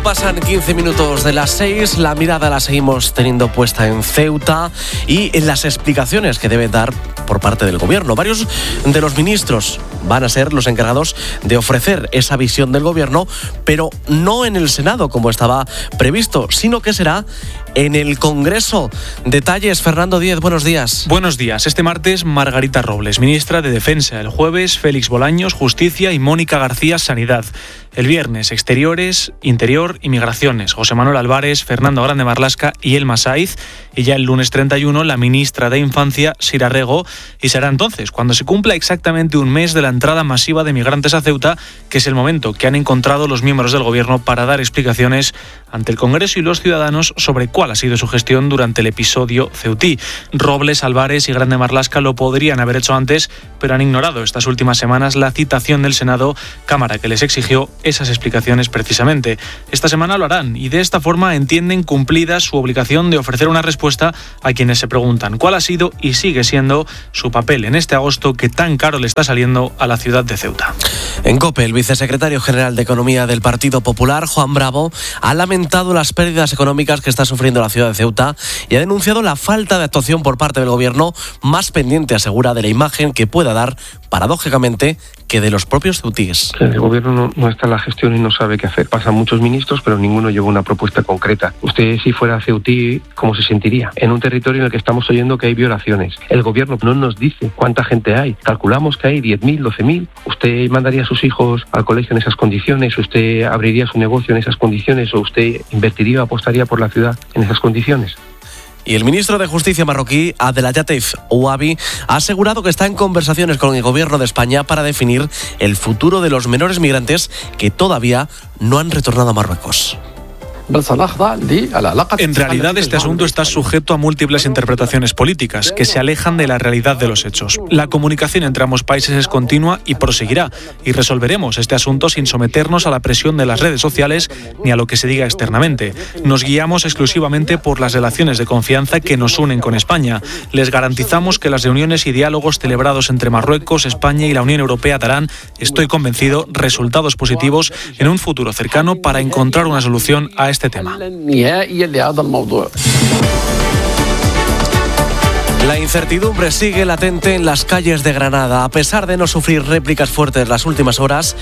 No pasan 15 minutos de las 6, la mirada la seguimos teniendo puesta en Ceuta y en las explicaciones que debe dar por parte del gobierno. Varios de los ministros van a ser los encargados de ofrecer esa visión del gobierno, pero no en el Senado como estaba previsto, sino que será en el Congreso. Detalles, Fernando Díez, buenos días. Buenos días. Este martes, Margarita Robles, ministra de Defensa. El jueves, Félix Bolaños, Justicia, y Mónica García, Sanidad. El viernes, Exteriores, Interior y Migraciones. José Manuel Álvarez, Fernando Grande Marlasca y Elma Saiz. Y ya el lunes 31, la ministra de Infancia, Sira Rego. Y será entonces cuando se cumpla exactamente un mes de la entrada masiva de migrantes a Ceuta, que es el momento que han encontrado los miembros del gobierno para dar explicaciones ante el Congreso y los ciudadanos sobre cuál ha sido su gestión durante el episodio ceutí. Robles, Álvarez y Grande Marlasca lo podrían haber hecho antes, pero han ignorado estas últimas semanas la citación del Senado, Cámara que les exigió esas explicaciones precisamente. Esta semana lo harán y de esta forma entienden cumplida su obligación de ofrecer una respuesta a quienes se preguntan cuál ha sido y sigue siendo su papel en este agosto que tan caro le está saliendo a la ciudad de Ceuta. En COPE, el vicesecretario general de Economía del Partido Popular, Juan Bravo, ha lamentado las pérdidas económicas que está sufriendo la ciudad de Ceuta y ha denunciado la falta de actuación por parte del gobierno, más pendiente, asegura, de la imagen que pueda dar, paradójicamente, que de los propios ceutíes. El gobierno no está en la gestión y no sabe qué hacer. Pasan muchos ministros, pero ninguno lleva una propuesta concreta. Usted, si fuera ceutí, ¿cómo se sentiría? En un territorio en el que estamos oyendo que hay violaciones. El gobierno no nos dice cuánta gente hay. Calculamos que hay 10.000, 12.000. ¿Usted mandaría a sus hijos al colegio en esas condiciones? ¿Usted abriría su negocio en esas condiciones? ¿O usted invertiría o apostaría por la ciudad en esas condiciones? Y el ministro de Justicia marroquí, Abdelatif Ouabi, ha asegurado que está en conversaciones con el gobierno de España para definir el futuro de los menores migrantes que todavía no han retornado a Marruecos. En realidad, este asunto está sujeto a múltiples interpretaciones políticas que se alejan de la realidad de los hechos. La comunicación entre ambos países es continua y proseguirá, y resolveremos este asunto sin someternos a la presión de las redes sociales ni a lo que se diga externamente. Nos guiamos exclusivamente por las relaciones de confianza que nos unen con España. Les garantizamos que las reuniones y diálogos celebrados entre Marruecos, España y la Unión Europea darán, estoy convencido, resultados positivos en un futuro cercano para encontrar una solución a este tema. La incertidumbre sigue latente en las calles de Granada. A pesar de no sufrir réplicas fuertes las últimas horas,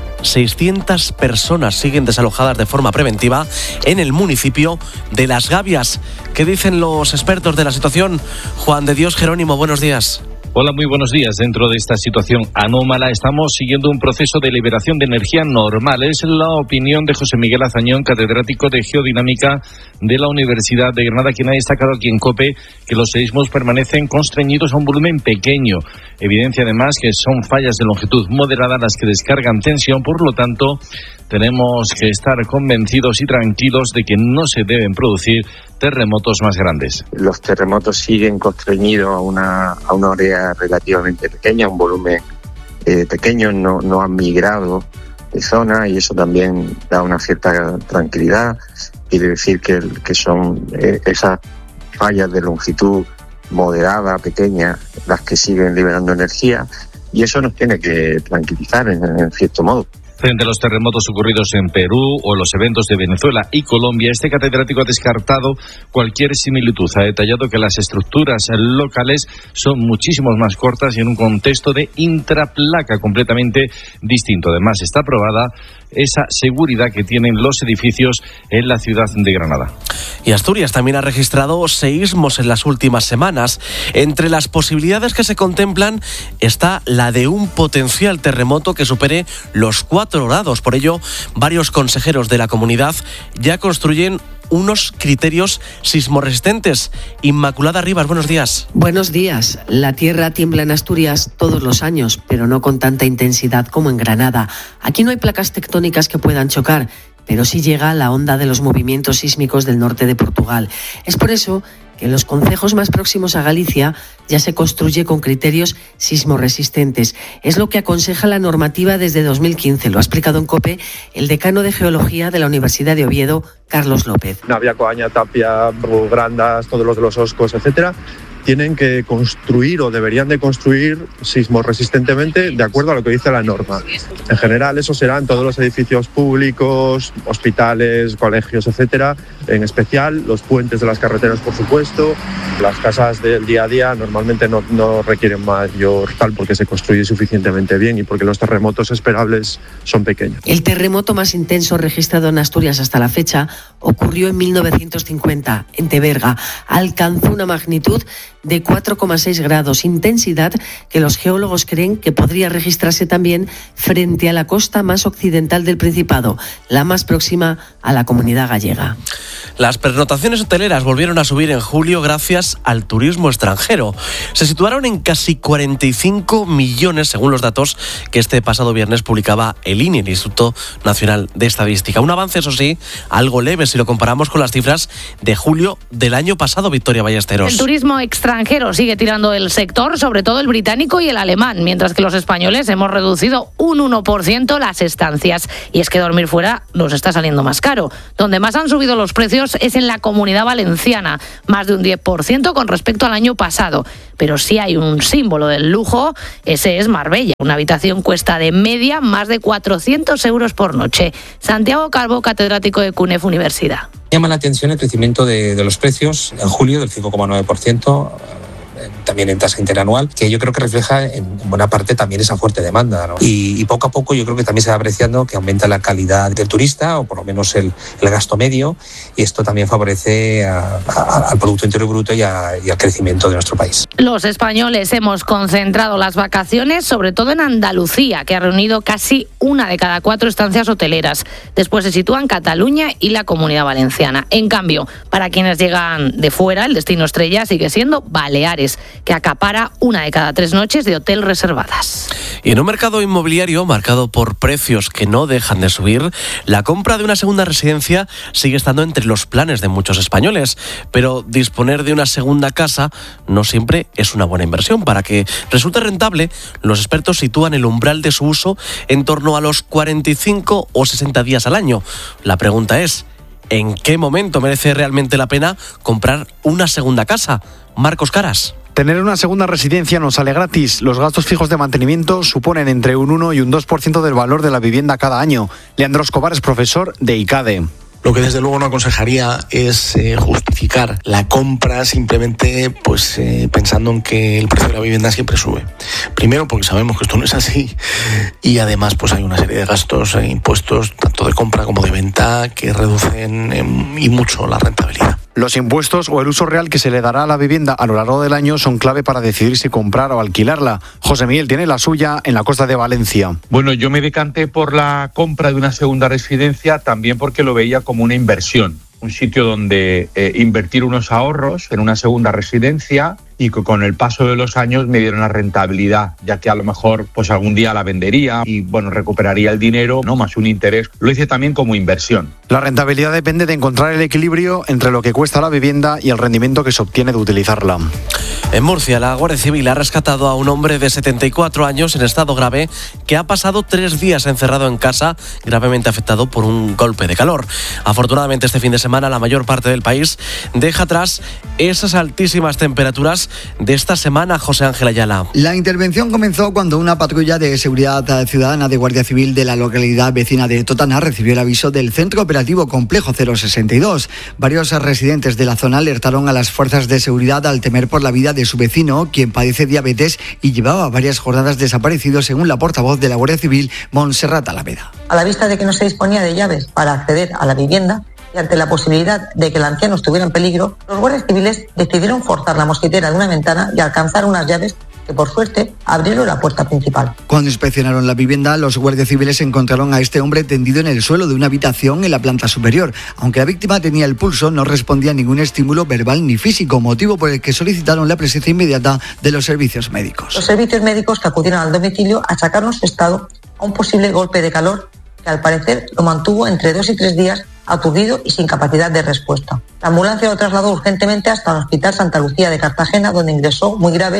600 personas siguen desalojadas de forma preventiva en el municipio de Las Gavias. ¿Qué dicen los expertos de la situación? Juan de Dios Jerónimo, buenos días. Hola, muy buenos días. Dentro de esta situación anómala estamos siguiendo un proceso de liberación de energía normal. Es la opinión de José Miguel Azañón, catedrático de Geodinámica de la Universidad de Granada, quien ha destacado aquí en COPE que los seísmos permanecen constreñidos a un volumen pequeño. Evidencia además que son fallas de longitud moderada las que descargan tensión, por lo tanto tenemos que estar convencidos y tranquilos de que no se deben producir terremotos más grandes. Los terremotos siguen constreñidos a una área relativamente pequeña, un volumen pequeño, no han migrado de zona y eso también da una cierta tranquilidad. Quiere decir que son esas fallas de longitud moderada, pequeña, las que siguen liberando energía y eso nos tiene que tranquilizar en cierto modo. Frente a los terremotos ocurridos en Perú o los eventos de Venezuela y Colombia, este catedrático ha descartado cualquier similitud. Ha detallado que las estructuras locales son muchísimo más cortas y en un contexto de intraplaca completamente distinto. Además, está probada esa seguridad que tienen los edificios en la ciudad de Granada. Y Asturias también ha registrado seísmos en las últimas semanas. Entre las posibilidades que se contemplan está la de un potencial terremoto que supere los 4 grados. Por ello, varios consejeros de la comunidad ya construyen unos criterios sismoresistentes. Inmaculada Rivas, buenos días. Buenos días. La tierra tiembla en Asturias todos los años, pero no con tanta intensidad como en Granada. Aquí no hay placas tectónicas que puedan chocar, pero sí llega la onda de los movimientos sísmicos del norte de Portugal. Es por eso que en los concejos más próximos a Galicia ya se construye con criterios sismoresistentes. Es lo que aconseja la normativa desde 2015. Lo ha explicado en COPE el decano de Geología de la Universidad de Oviedo, Carlos López. Navia, Coaña, Tapia, Grandas, todos los de los Oscos, etcétera. tienen que construir o deberían de construir sismoresistentemente de acuerdo a lo que dice la norma. En general, eso será en todos los edificios públicos, hospitales, colegios, etcétera. En especial, los puentes de las carreteras, por supuesto. Las casas del día a día normalmente no requieren mayor tal porque se construye suficientemente bien y porque los terremotos esperables son pequeños. El terremoto más intenso registrado en Asturias hasta la fecha ocurrió en 1950, en Teberga. Alcanzó una magnitud de 4,6 grados, intensidad que los geólogos creen que podría registrarse también frente a la costa más occidental del Principado, la más próxima a la Comunidad Gallega. Las pernoctaciones hoteleras volvieron a subir en julio gracias al turismo extranjero. Se situaron en casi 45 millones, según los datos que este pasado viernes publicaba el INE, el Instituto Nacional de Estadística. Un avance, eso sí, algo leve si lo comparamos con las cifras de julio del año pasado, Victoria Ballesteros. El turismo extranjero sigue tirando el sector, sobre todo el británico y el alemán, mientras que los españoles hemos reducido un 1% las estancias. Y es que dormir fuera nos está saliendo más caro. Donde más han subido los precios es en la Comunidad Valenciana, más de un 10% con respecto al año pasado. Pero sí hay un símbolo del lujo, ese es Marbella. Una habitación cuesta de media más de 400 euros por noche. Santiago Calvo, catedrático de CUNEF Universidad. Llama la atención el crecimiento de los precios en julio del 5,9%. También en tasa interanual, que yo creo que refleja en buena parte también esa fuerte demanda, ¿no? Y poco a poco yo creo que también se va apreciando que aumenta la calidad del turista, o por lo menos el gasto medio, y esto también favorece al Producto Interior Bruto y al crecimiento de nuestro país. Los españoles hemos concentrado las vacaciones sobre todo en Andalucía, que ha reunido casi 1 de cada 4 estancias hoteleras. Después se sitúan Cataluña y la Comunidad Valenciana. En cambio, para quienes llegan de fuera, el destino estrella sigue siendo Baleares, que acapara 1 de cada 3 noches de hotel reservadas. Y en un mercado inmobiliario marcado por precios que no dejan de subir, la compra de una segunda residencia sigue estando entre los planes de muchos españoles. Pero disponer de una segunda casa no siempre es una buena inversión. Para que resulte rentable, los expertos sitúan el umbral de su uso en torno a los 45 o 60 días al año. La pregunta es, ¿en qué momento merece realmente la pena comprar una segunda casa? Marcos Caras. Tener una segunda residencia no sale gratis. Los gastos fijos de mantenimiento suponen entre un 1 y un 2% del valor de la vivienda cada año. Leandro Escobar es profesor de ICADE. Lo que desde luego no aconsejaría es justificar la compra simplemente pensando en que el precio de la vivienda siempre sube. Primero porque sabemos que esto no es así y además hay una serie de gastos e impuestos tanto de compra como de venta que reducen y mucho la rentabilidad. Los impuestos o el uso real que se le dará a la vivienda a lo largo del año son clave para decidir si comprar o alquilarla. José Miguel tiene la suya en la costa de Valencia. Bueno, yo me decanté por la compra de una segunda residencia también porque lo veía como una inversión. Un sitio donde invertir unos ahorros en una segunda residencia y que con el paso de los años me diera una rentabilidad, ya que a lo mejor algún día la vendería y recuperaría el dinero, no más un interés. Lo hice también como inversión. La rentabilidad depende de encontrar el equilibrio entre lo que cuesta la vivienda y el rendimiento que se obtiene de utilizarla. En Murcia, la Guardia Civil ha rescatado a un hombre de 74 años en estado grave que ha pasado 3 días encerrado en casa, gravemente afectado por un golpe de calor. Afortunadamente, este fin de semana la mayor parte del país deja atrás esas altísimas temperaturas de esta semana. José Ángel Ayala. La intervención comenzó cuando una patrulla de seguridad ciudadana de Guardia Civil de la localidad vecina de Totana recibió el aviso del Centro Operativo Complejo 062. Varios residentes de la zona alertaron a las fuerzas de seguridad al temer por la vida de su vecino, quien padece diabetes y llevaba varias jornadas desaparecido, según la portavoz de la Guardia Civil, Montserrat Alaveda. A la vista de que no se disponía de llaves para acceder a la vivienda y ante la posibilidad de que el anciano estuviera en peligro, los guardias civiles decidieron forzar la mosquitera de una ventana y alcanzar unas llaves que, por suerte, abrieron la puerta principal. Cuando inspeccionaron la vivienda, los guardias civiles encontraron a este hombre tendido en el suelo de una habitación en la planta superior. Aunque la víctima tenía el pulso, no respondía a ningún estímulo verbal ni físico, motivo por el que solicitaron la presencia inmediata de los servicios médicos. Los servicios médicos que acudieron al domicilio achacaron su estado a un posible golpe de calor que, al parecer, lo mantuvo entre 2 y 3 días aturdido y sin capacidad de respuesta. La ambulancia lo trasladó urgentemente hasta el Hospital Santa Lucía de Cartagena, donde ingresó muy grave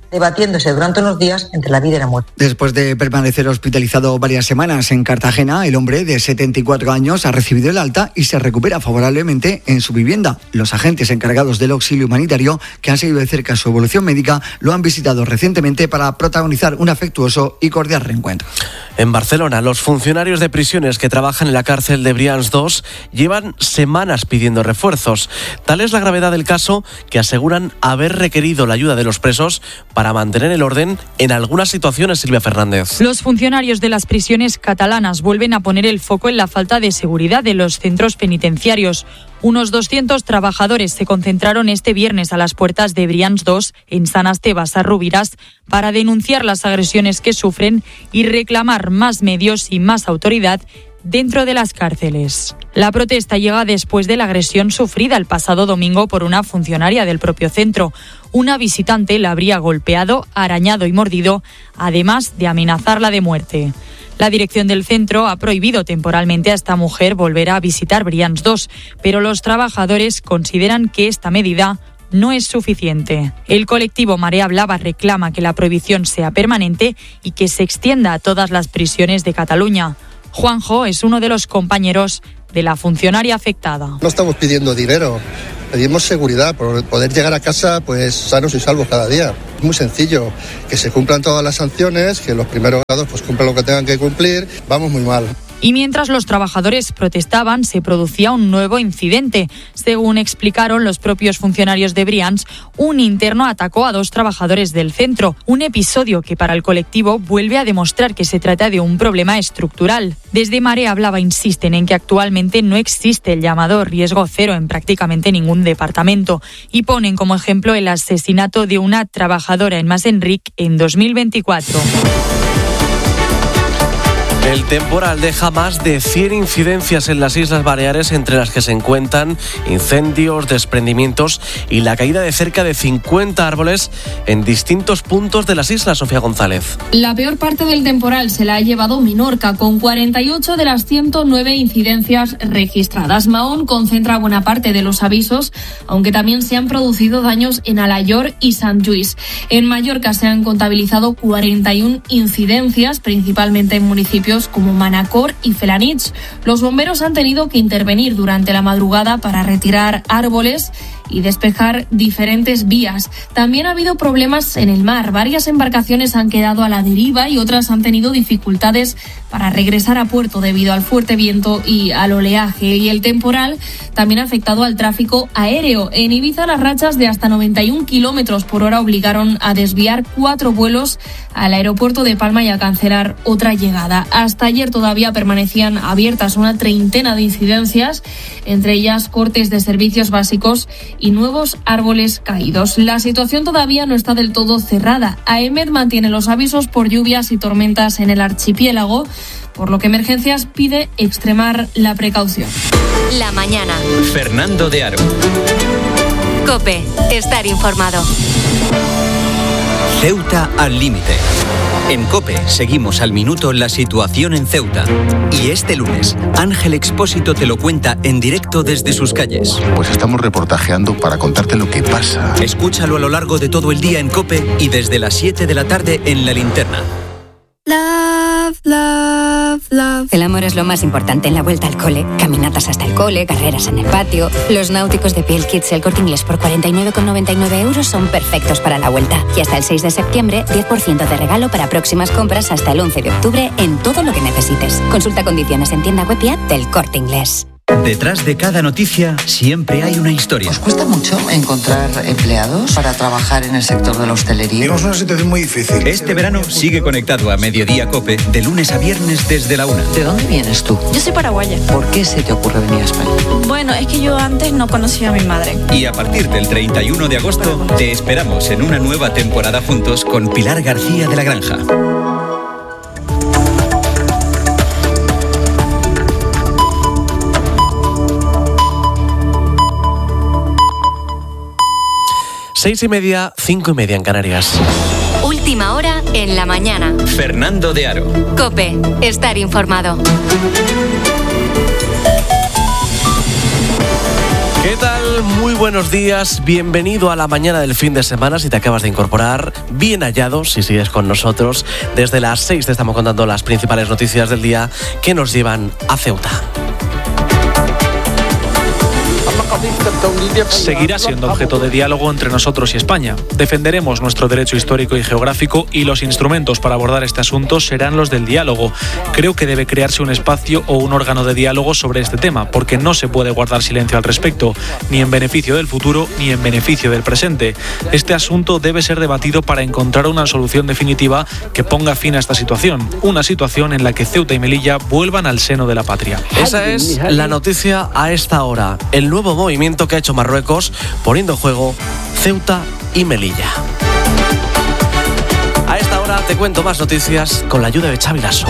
debatiéndose durante unos días entre la vida y la muerte. Después de permanecer hospitalizado varias semanas en Cartagena, el hombre de 74 años ha recibido el alta y se recupera favorablemente en su vivienda. Los agentes encargados del auxilio humanitario, que han seguido de cerca su evolución médica, lo han visitado recientemente para protagonizar un afectuoso y cordial reencuentro. En Barcelona, los funcionarios de prisiones que trabajan en la cárcel de Brians 2 llevan semanas pidiendo refuerzos. Tal es la gravedad del caso que aseguran haber requerido la ayuda de los presos para mantener el orden en algunas situaciones, Silvia Fernández. Los funcionarios de las prisiones catalanas vuelven a poner el foco en la falta de seguridad de los centros penitenciarios. Unos 200 trabajadores se concentraron este viernes a las puertas de Brians 2 en Sant Esteve Sarrubiras para denunciar las agresiones que sufren y reclamar más medios y más autoridad dentro de las cárceles. La protesta llega después de la agresión sufrida el pasado domingo por una funcionaria del propio centro. Una visitante la habría golpeado, arañado y mordido, además de amenazarla de muerte. La dirección del centro ha prohibido temporalmente a esta mujer volver a visitar Brians 2, pero los trabajadores consideran que esta medida no es suficiente. El colectivo Marea Blava reclama que la prohibición sea permanente y que se extienda a todas las prisiones de Cataluña. Juanjo es uno de los compañeros de la funcionaria afectada. No estamos pidiendo dinero, pedimos seguridad, por poder llegar a casa pues sanos y salvos cada día. Es muy sencillo, que se cumplan todas las sanciones, que los primeros grados pues cumplan lo que tengan que cumplir. Vamos muy mal. Y mientras los trabajadores protestaban, se producía un nuevo incidente. Según explicaron los propios funcionarios de Brians, un interno atacó a 2 trabajadores del centro. Un episodio que para el colectivo vuelve a demostrar que se trata de un problema estructural. Desde Marea Blava insisten en que actualmente no existe el llamado riesgo cero en prácticamente ningún departamento y ponen como ejemplo el asesinato de una trabajadora en Mas-Enric en 2024. El temporal deja más de 100 incidencias en las Islas Baleares, entre las que se encuentran incendios, desprendimientos y la caída de cerca de 50 árboles en distintos puntos de las islas. Sofía González. La peor parte del temporal se la ha llevado Menorca, con 48 de las 109 incidencias registradas. Mahón concentra buena parte de los avisos, aunque también se han producido daños en Alayor y Sant Lluís. En Mallorca se han contabilizado 41 incidencias, principalmente en municipios como Manacor y Felanitx. Los bomberos han tenido que intervenir durante la madrugada para retirar árboles y despejar diferentes vías. También ha habido problemas en el mar. Varias embarcaciones han quedado a la deriva y otras han tenido dificultades para regresar a puerto debido al fuerte viento y al oleaje. Y el temporal también ha afectado al tráfico aéreo. En Ibiza, las rachas de hasta 91 kilómetros por hora obligaron a desviar 4 vuelos al aeropuerto de Palma y a cancelar otra llegada. Hasta ayer todavía permanecían abiertas una treintena de incidencias, entre ellas cortes de servicios básicos y nuevos árboles caídos. La situación todavía no está del todo cerrada. AEMET mantiene los avisos por lluvias y tormentas en el archipiélago, por lo que Emergencias pide extremar la precaución. La mañana. Fernando de Aro. COPE. Estar informado. Ceuta al límite. En COPE seguimos al minuto la situación en Ceuta. Y este lunes, Ángel Expósito te lo cuenta en directo desde sus calles. Pues estamos reportajeando para contarte lo que pasa. Escúchalo a lo largo de todo el día en COPE y desde las 7 de la tarde en La Linterna. Love, love, love. El amor es lo más importante en la vuelta al cole. Caminatas hasta el cole, carreras en el patio. Los náuticos de Piel Kids El Corte Inglés por 49,99 euros son perfectos para la vuelta. Y hasta el 6 de septiembre, 10% de regalo para próximas compras hasta el 11 de octubre en todo lo que necesites. Consulta condiciones en tienda web y app del Corte Inglés. Detrás de cada noticia siempre hay una historia. ¿Os cuesta mucho encontrar empleados para trabajar en el sector de la hostelería? Tenemos una situación muy difícil. Este verano sigue conectado a Mediodía COPE de lunes a viernes desde la 1. ¿De dónde vienes tú? Yo soy paraguaya. ¿Por qué se te ocurre venir a España? Bueno, es que yo antes no conocía a mi madre. Y a partir del 31 de agosto te esperamos en una nueva temporada juntos con Pilar García de la Granja. Seis y media, 5:30 en Canarias. Última hora en la mañana. Fernando de Aro. COPE. Estar informado. ¿Qué tal? tal? Muy buenos días, bienvenido a la mañana del fin de semana. Si te acabas de incorporar, bien hallado si sigues con nosotros. Desde las 6 te estamos contando las principales noticias del día que nos llevan a Ceuta. Seguirá siendo objeto de diálogo entre nosotros y España. Defenderemos nuestro derecho histórico y geográfico y los instrumentos para abordar este asunto serán los del diálogo. Creo que debe crearse un espacio o un órgano de diálogo sobre este tema, porque no se puede guardar silencio al respecto, ni en beneficio del futuro ni en beneficio del presente. Este asunto debe ser debatido para encontrar una solución definitiva que ponga fin a esta situación, una situación en la que Ceuta y Melilla vuelvan al seno de la patria. Esa es la noticia a esta hora. El nuevo movimiento que ha hecho Marruecos poniendo en juego Ceuta y Melilla. A esta hora te cuento más noticias con la ayuda de Xavi Lasso.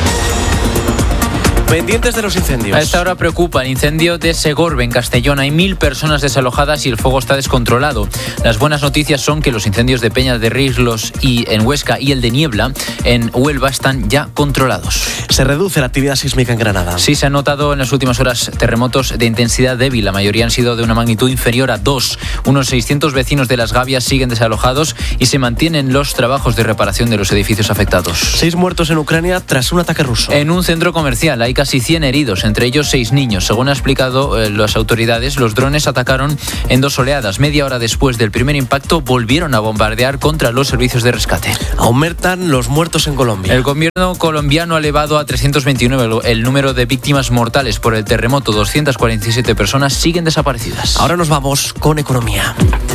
Pendientes de los incendios. A esta hora preocupa el incendio de Segorbe, en Castellón. Hay 1.000 personas desalojadas y el fuego está descontrolado. Las buenas noticias son que los incendios de Peña de Rislos y en Huesca y el de Niebla en Huelva están ya controlados. Se reduce la actividad sísmica en Granada. Sí, se han notado en las últimas horas terremotos de intensidad débil. La mayoría han sido de una magnitud inferior a 2. Unos 600 vecinos de Las Gavias siguen desalojados y se mantienen los trabajos de reparación de los edificios afectados. 6 muertos en Ucrania tras un ataque ruso. En un centro comercial hay casi 100 heridos, entre ellos 6 niños. Según ha explicado las autoridades, los drones atacaron en 2 oleadas. Media hora después del primer impacto, volvieron a bombardear contra los servicios de rescate. Aumentan los muertos en Colombia. El gobierno colombiano ha elevado a 329 el número de víctimas mortales por el terremoto. 247 personas siguen desaparecidas. Ahora nos vamos con economía.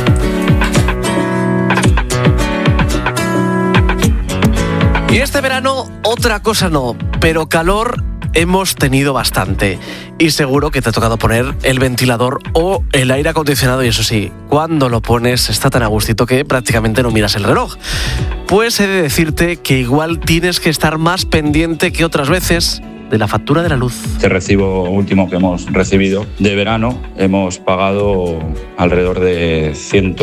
Y este verano, otra cosa no, pero calor hemos tenido bastante. Y seguro que te ha tocado poner el ventilador o el aire acondicionado, y eso sí, cuando lo pones está tan a gustito que prácticamente no miras el reloj. Pues he de decirte que igual tienes que estar más pendiente que otras veces de la factura de la luz. Este recibo último que hemos recibido de verano hemos pagado alrededor de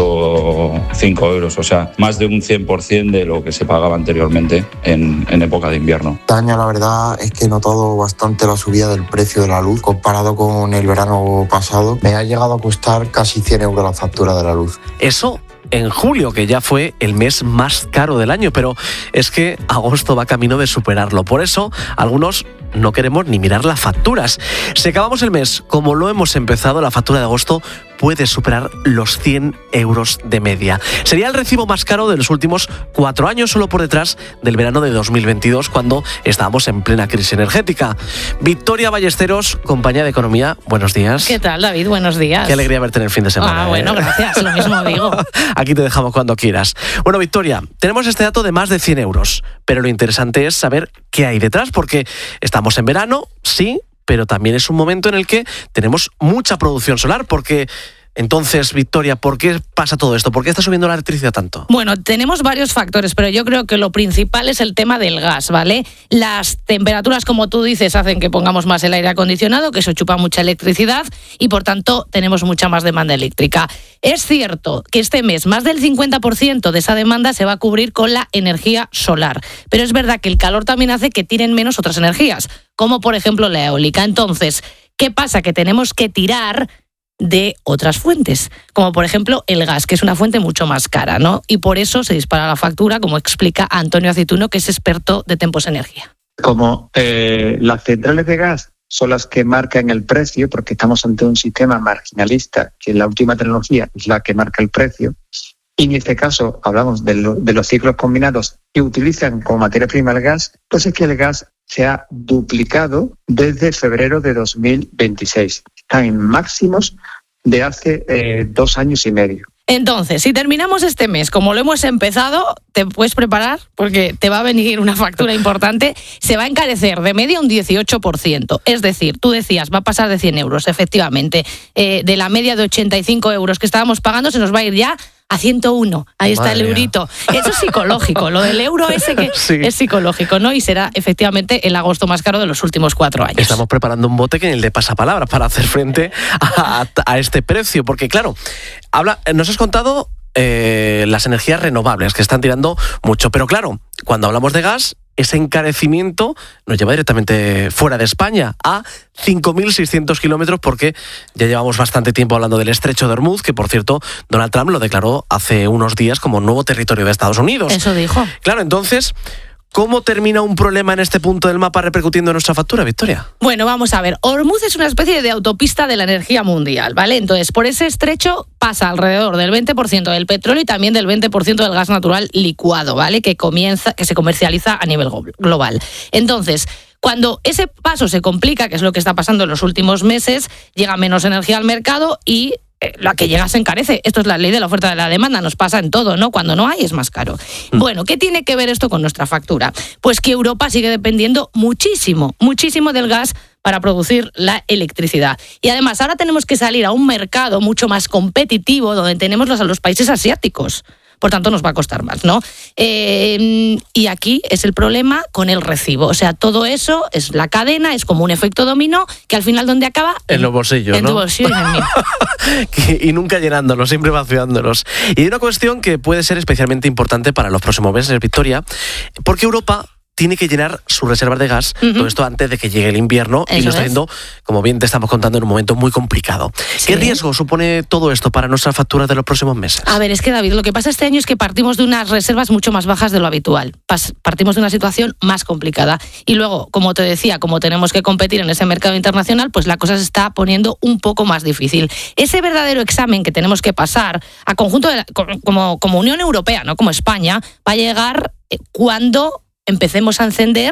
105 euros, o sea, más de un 100% de lo que se pagaba anteriormente en época de invierno. Este año la verdad es que he notado bastante la subida del precio de la luz comparado con el verano pasado. Me ha llegado a costar casi 100 euros la factura de la luz. Eso en julio, que ya fue el mes más caro del año, pero es que agosto va camino de superarlo. Por eso, algunos no queremos ni mirar las facturas. Si acabamos el mes como lo hemos empezado, la factura de agosto puede superar los 100 euros de media. Sería el recibo más caro de los últimos 4 años, solo por detrás del verano de 2022, cuando estábamos en plena crisis energética. Victoria Ballesteros, compañía de Economía, buenos días. ¿Qué tal, David? Buenos días. Qué alegría verte en el fin de semana. Bueno, gracias, lo mismo digo. Aquí te dejamos cuando quieras. Bueno, Victoria, tenemos este dato de más de 100 euros, pero lo interesante es saber qué hay detrás, porque estamos en verano, sí, pero también es un momento en el que tenemos mucha producción solar, porque entonces, Victoria, ¿por qué pasa todo esto? ¿Por qué está subiendo la electricidad tanto? Bueno, tenemos varios factores, pero yo creo que lo principal es el tema del gas, ¿vale? Las temperaturas, como tú dices, hacen que pongamos más el aire acondicionado, que eso chupa mucha electricidad y, por tanto, tenemos mucha más demanda eléctrica. Es cierto que este mes más del 50% de esa demanda se va a cubrir con la energía solar, pero es verdad que el calor también hace que tiren menos otras energías, como por ejemplo la eólica. Entonces, ¿qué pasa? Que tenemos que tirar de otras fuentes, como por ejemplo el gas, que es una fuente mucho más cara, ¿no? Y por eso se dispara la factura, como explica Antonio Aceituno, que es experto de Tempos Energía. Como las centrales de gas son las que marcan el precio, porque estamos ante un sistema marginalista, que la última tecnología es la que marca el precio, y en este caso hablamos de los ciclos combinados que utilizan como materia prima el gas, pues es que el gas se ha duplicado desde febrero de 2026. Están en máximos de hace 2 años y medio. Entonces, si terminamos este mes como lo hemos empezado, te puedes preparar porque te va a venir una factura importante. Se va a encarecer de media un 18%. Es decir, tú decías, va a pasar de 100 euros, efectivamente. De la media de 85 euros que estábamos pagando, se nos va a ir ya a 101. Ahí está el eurito. Eso es psicológico. Lo del euro ese que sí, es psicológico, ¿no? Y será efectivamente el agosto más caro de los últimos 4 años. Estamos preparando un bote que ni el de pasapalabra para hacer frente a este precio. Porque, claro, nos has contado las energías renovables que están tirando mucho. Pero, claro, cuando hablamos de gas, ese encarecimiento nos lleva directamente fuera de España, a 5.600 kilómetros, porque ya llevamos bastante tiempo hablando del estrecho de Hormuz, que por cierto Donald Trump lo declaró hace unos días como nuevo territorio de Estados Unidos. Eso dijo. Claro, entonces, ¿cómo termina un problema en este punto del mapa repercutiendo en nuestra factura, Victoria? Bueno, vamos a ver. Hormuz es una especie de autopista de la energía mundial, ¿vale? Entonces, por ese estrecho pasa alrededor del 20% del petróleo y también del 20% del gas natural licuado, ¿vale? Que se comercializa a nivel global. Entonces, cuando ese paso se complica, que es lo que está pasando en los últimos meses, llega menos energía al mercado y la que llega se encarece. Esto es la ley de la oferta y de la demanda, nos pasa en todo, ¿no? Cuando no hay es más caro. Bueno, ¿qué tiene que ver esto con nuestra factura? Pues que Europa sigue dependiendo muchísimo del gas para producir la electricidad. Y además ahora tenemos que salir a un mercado mucho más competitivo donde tenemos a los países asiáticos. Por tanto, nos va a costar más, ¿no? Y aquí es el problema con el recibo. O sea, todo eso es la cadena, es como un efecto dominó, que al final, ¿dónde acaba? En los bolsillos, en ¿no? En tu bolsillo y en el mío. Y nunca llenándolos, siempre vaciándolos. Y hay una cuestión que puede ser especialmente importante para los próximos meses, Victoria, porque Europa tiene que llenar sus reservas de gas, todo esto antes de que llegue el invierno, y lo está haciendo, como bien te estamos contando, en un momento muy complicado. Sí. ¿Qué riesgo supone todo esto para nuestras facturas de los próximos meses? A ver, es que, David, lo que pasa este año es que partimos de unas reservas mucho más bajas de lo habitual. Partimos de una situación más complicada. Y luego, como te decía, como tenemos que competir en ese mercado internacional, pues la cosa se está poniendo un poco más difícil. Ese verdadero examen que tenemos que pasar a conjunto como Unión Europea, no como España, va a llegar cuando empecemos a encender